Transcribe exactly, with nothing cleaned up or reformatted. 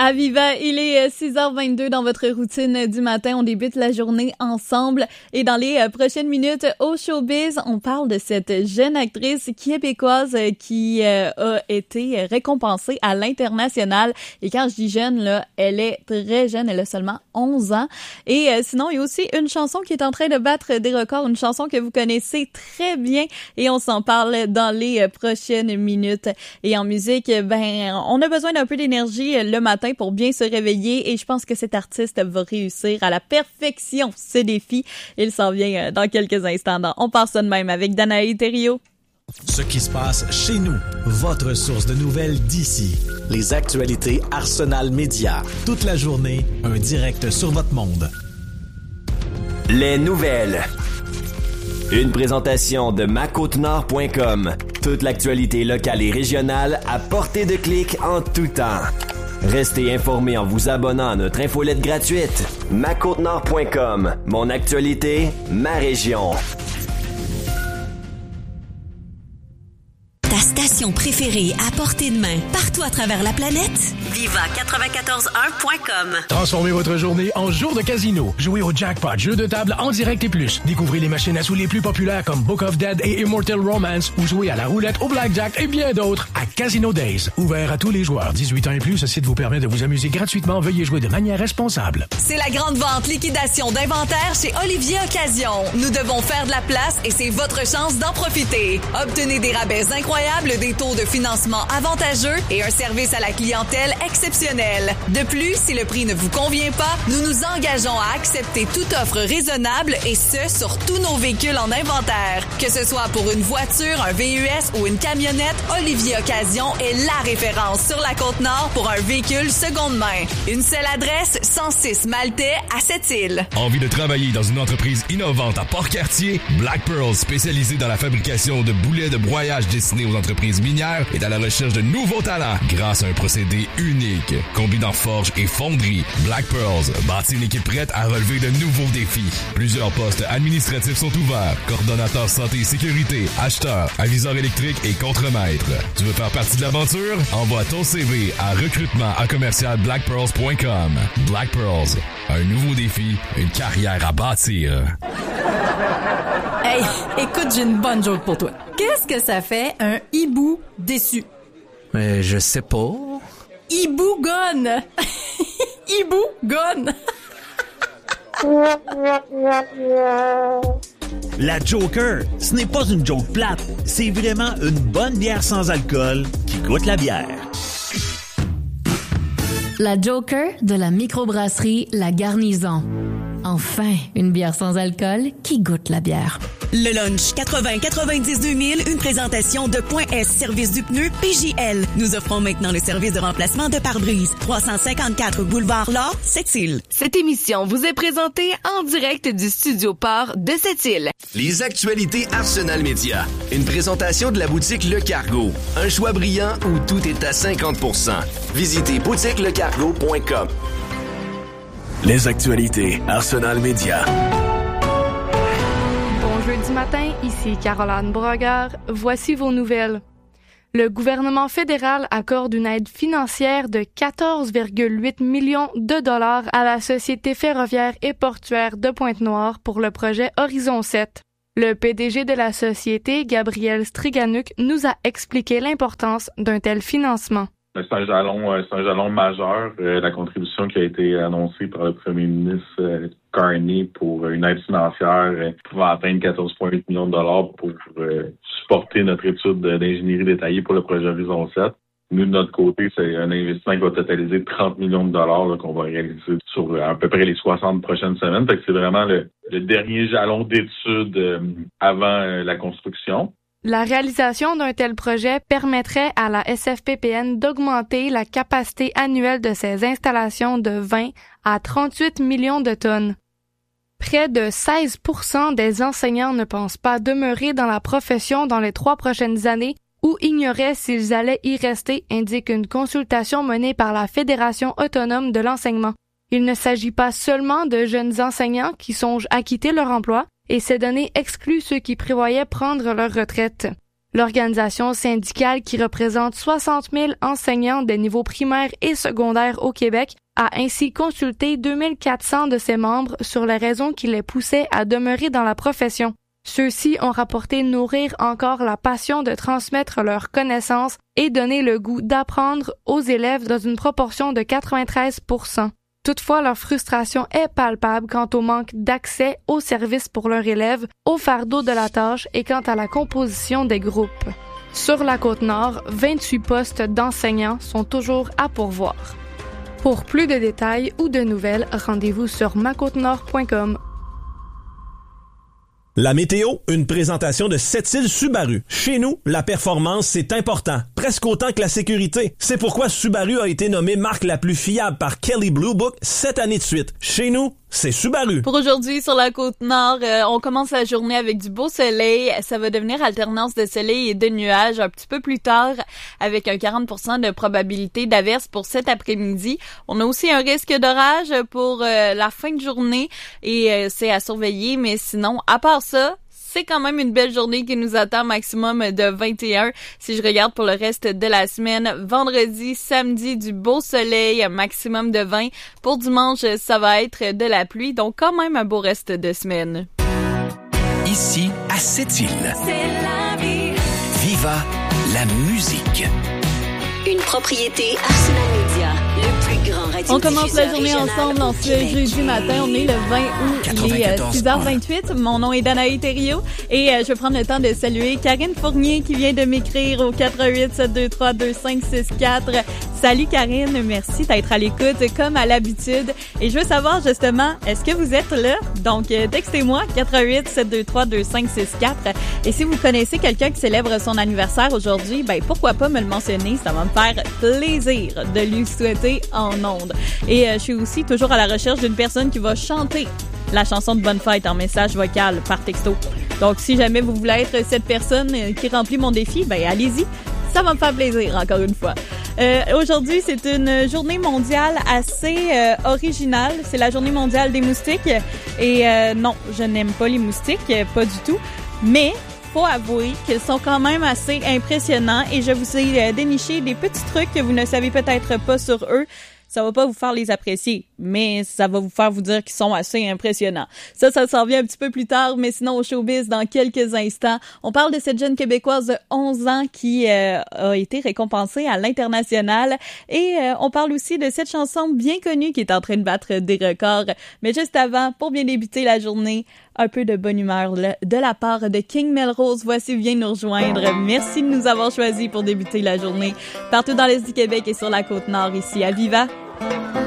Aviva, il est six heures vingt-deux dans votre routine du matin. On débute la journée ensemble et dans les prochaines minutes au Showbiz, on parle de cette jeune actrice québécoise qui euh, a été récompensée à l'international. Et quand je dis jeune, là, elle est très jeune, elle a seulement onze ans. Et euh, sinon, il y a aussi une chanson qui est en train de battre des records, une chanson que vous connaissez très bien et on s'en parle dans les prochaines minutes. Et en musique, ben, on a besoin d'un peu d'énergie le matin pour bien se réveiller et je pense que cet artiste va réussir à la perfection ce défi. Il s'en vient dans quelques instants. On part ça de même avec Danae Thériault. Ce qui se passe chez nous, votre source de nouvelles d'ici. Les actualités Arsenal Média. Toute la journée, un direct sur votre monde. Les nouvelles. Une présentation de ma côte nord point com. Toute l'actualité locale et régionale à portée de clic en tout temps. Restez informés en vous abonnant à notre infolette gratuite. ma côte nord point com. Mon actualité, ma région. Ta station préférée à portée de main, partout à travers la planète? Viva quatre-vingt-quatorze un point com. Transformez votre journée en jour de casino. Jouez au jackpot, jeux de table en direct et plus. Découvrez les machines à sous les plus populaires comme Book of Dead et Immortal Romance ou jouez à la roulette, au blackjack et bien d'autres à Casino Days. Ouvert à tous les joueurs. dix-huit ans et plus, ce site vous permet de vous amuser gratuitement. Veuillez jouer de manière responsable. C'est la grande vente liquidation d'inventaire chez Olivier Occasion. Nous devons faire de la place et c'est votre chance d'en profiter. Obtenez des rabais incroyables, des taux de financement avantageux et un service à la clientèle exceptionnel. De plus, si le prix ne vous convient pas, nous nous engageons à accepter toute offre raisonnable et ce, sur tous nos véhicules en inventaire. Que ce soit pour une voiture, un V U S ou une camionnette, Olivier Occasion est la référence sur la Côte-Nord pour un véhicule seconde main. Une seule adresse, cent six Maltais à Sept-Îles. Envie de travailler dans une entreprise innovante à Port-Cartier? Black Pearl, spécialisée dans la fabrication de boulets de broyage destinés aux entreprises minières, est à la recherche de nouveaux talents grâce à un procédé unique. Combinant forge et fonderie, Black Pearls bâtit une équipe prête à relever de nouveaux défis. Plusieurs postes administratifs sont ouverts. Coordonnateur santé et sécurité, acheteur, aviseur électrique et contremaître. Tu veux faire partie de l'aventure? Envoie ton C V à recrutement à commercial black pearls point com. Black Pearls, un nouveau défi, une carrière à bâtir. Hey, écoute, j'ai une bonne joke pour toi. Qu'est-ce que ça fait un hibou déçu? Euh, je sais pas. Hibou gone! Hibou gone! La Joker, ce n'est pas une joke plate, c'est vraiment une bonne bière sans alcool qui goûte la bière. La Joker de la microbrasserie La Garnison. Enfin, une bière sans alcool qui goûte la bière. Le lunch quatre-vingts quatre-vingt-dix deux mille, une présentation de Point S, service du pneu P J L. Nous offrons maintenant le service de remplacement de pare-brise. trois cent cinquante-quatre boulevard Laure, Sept-Îles. Cette émission vous est présentée en direct du studio Port de Sept-Îles. Les actualités Arsenal Média. Une présentation de la boutique Le Cargo. Un choix brillant où tout est à cinquante pour cent. Visitez boutique le cargo point com. Les actualités Arsenal Média. Jeudi matin, ici Caroline Brogueur. Voici vos nouvelles. Le gouvernement fédéral accorde une aide financière de quatorze virgule huit millions de dollars à la Société ferroviaire et portuaire de Pointe-Noire pour le projet Horizon sept. Le P D G de la société, Gabriel Striganuk, nous a expliqué l'importance d'un tel financement. C'est un jalon, c'est un jalon majeur, euh, la contribution qui a été annoncée par le premier ministre euh, Carney pour une aide financière euh, pouvant atteindre quatorze virgule huit millions de dollars pour euh, supporter notre étude d'ingénierie détaillée pour le projet Horizon sept. Nous, de notre côté, c'est un investissement qui va totaliser trente millions de dollars là, qu'on va réaliser sur à peu près les soixante prochaines semaines. Fait que c'est vraiment le, le dernier jalon d'études euh, avant euh, la construction. La réalisation d'un tel projet permettrait à la S F P P N d'augmenter la capacité annuelle de ses installations de vingt à trente-huit millions de tonnes. Près de seize pour cent des enseignants ne pensent pas demeurer dans la profession dans les trois prochaines années ou ignoraient s'ils allaient y rester, indique une consultation menée par la Fédération autonome de l'enseignement. Il ne s'agit pas seulement de jeunes enseignants qui songent à quitter leur emploi, et ces données excluent ceux qui prévoyaient prendre leur retraite. L'organisation syndicale qui représente soixante mille enseignants des niveaux primaires et secondaires au Québec a ainsi consulté deux mille quatre cents de ses membres sur les raisons qui les poussaient à demeurer dans la profession. Ceux-ci ont rapporté nourrir encore la passion de transmettre leurs connaissances et donner le goût d'apprendre aux élèves dans une proportion de quatre-vingt-treize pour cent. Toutefois, leur frustration est palpable quant au manque d'accès aux services pour leurs élèves, au fardeau de la tâche et quant à la composition des groupes. Sur la Côte-Nord, vingt-huit postes d'enseignants sont toujours à pourvoir. Pour plus de détails ou de nouvelles, rendez-vous sur ma côte nord point com. La météo, une présentation de Sept-Îles Subaru. Chez nous, la performance, c'est important, presque autant que la sécurité. C'est pourquoi Subaru a été nommée marque la plus fiable par Kelley Blue Book sept années de suite. Chez nous, c'est Subaru. Pour aujourd'hui, sur la Côte-Nord, euh, on commence la journée avec du beau soleil. Ça va devenir alternance de soleil et de nuages un petit peu plus tard, avec un quarante pour cent de probabilité d'averse pour cet après-midi. On a aussi un risque d'orage pour euh, la fin de journée et euh, c'est à surveiller, mais sinon, à part ça, c'est quand même une belle journée qui nous attend, maximum de vingt et un. Si je regarde pour le reste de la semaine, vendredi, samedi, du beau soleil, maximum de vingt. Pour dimanche, ça va être de la pluie, donc quand même un beau reste de semaine. Ici, à Sept-Îles. C'est la vie. Viva la musique. Une propriété Arsenal Media, le plus grand radio. On commence la journée ensemble en ce jeudi matin. On est le vingt août, il est six heures vingt-huit. Mon nom est Danaï Thériault et euh, je vais prendre le temps de saluer Karine Fournier qui vient de m'écrire au quatre huit sept deux trois deux cinq six quatre. Salut Karine, merci d'être à l'écoute comme à l'habitude. Et je veux savoir justement, est-ce que vous êtes là? Donc, euh, textez-moi quatre huit sept deux trois deux cinq six quatre. Et si vous connaissez quelqu'un qui célèbre son anniversaire aujourd'hui, ben pourquoi pas me le mentionner? Ça va me faire plaisir de lui souhaiter en ondes. Et euh, je suis aussi toujours à la recherche d'une personne qui va chanter la chanson de Bonne Fête en message vocal par texto. Donc, si jamais vous voulez être cette personne qui remplit mon défi, ben allez-y. Ça va me faire plaisir, encore une fois. Euh, aujourd'hui, c'est une journée mondiale assez euh, originale. C'est la journée mondiale des moustiques. Et euh, non, je n'aime pas les moustiques, pas du tout. Mais faut avouer qu'ils sont quand même assez impressionnants et je vous ai euh, déniché des petits trucs que vous ne savez peut-être pas sur eux. Ça va pas vous faire les apprécier, mais ça va vous faire vous dire qu'ils sont assez impressionnants. Ça, ça s'en vient un petit peu plus tard, mais sinon au showbiz, dans quelques instants, on parle de cette jeune Québécoise de onze ans qui euh, a été récompensée à l'international et euh, on parle aussi de cette chanson bien connue qui est en train de battre des records. Mais juste avant, pour bien débuter la journée, un peu de bonne humeur là, de la part de King Melrose. Voici, viens nous rejoindre. Merci de nous avoir choisis pour débuter la journée partout dans l'Est du Québec et sur la Côte-Nord, ici à Viva.